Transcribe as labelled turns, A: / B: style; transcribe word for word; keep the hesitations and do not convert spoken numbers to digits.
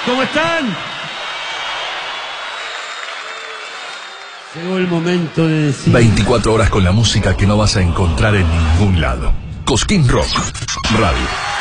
A: ¿Cómo están? Llegó el momento de decir...
B: veinticuatro horas con la música que no vas a encontrar en ningún lado. Cosquín Rock Radio.